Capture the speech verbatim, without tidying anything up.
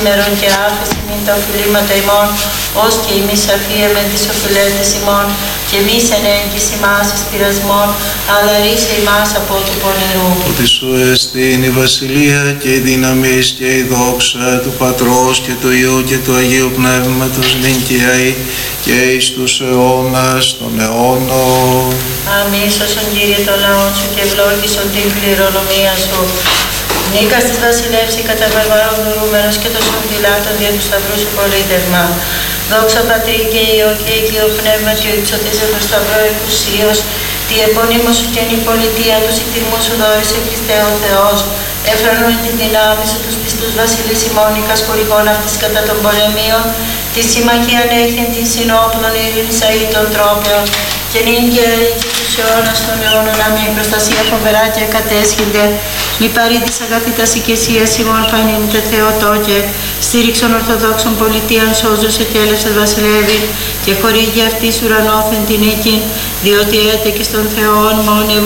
σήμερον και άφεση μην τα οφειλήματα ημών, ως και εμείς αφίεμεν τις οφειλέτες ημών, και εμείς εν έγκυς ημάς εις πειρασμών, αλλά ρίσε ημάς από του πονηρού. Ότι σου εστίν η βασιλεία και η δύναμις και η δόξα του Πατρός και του Υιού και του Αγίου Πνεύματος νυν και αεί και εις τους αιώνας των αιώνων. Αμήν, σώσον Κύριε τον λαόν σου και ευλόγησον την κληρονομία σου. Νίκας της βασιλεύση κατά βαρβάρων δωρούμενος και των σοφιλάτων δια του σταυρού σου πολίτευμα. Δόξα Πατρί και Υιό και Αγίο Πνεύμα και ο υψωτίζευτος σταυρό εκουσίως, τη επώνυμο σου και η πολιτεία του συκτηρμού σου δόρισε Χριστέ ο Θεός. Έφρανον την δυνάμει σου τους πιστούς βασιλείς ημώνικας χωρικών αυτής κατά των πολεμίων, τη συμμαχία ανέχειν την συνόπλων ειρήνης αή των τρόπεων, και νυν και αεί και τους αιώνας των αιώνων. Αμήν. Προστασία φοβερά και ακατέσχυνται, μη παρήτης αγαθήτας οικεσίας ημών πανήμητε Θεοτόκε, στήριξον ορθοδόξων πολιτείαν σώζωσε και έλευσες βασιλεύει, και χορήγει αυτής ουρανόθεν την οίκην, διότι έτε και στον Θεόν μόνοι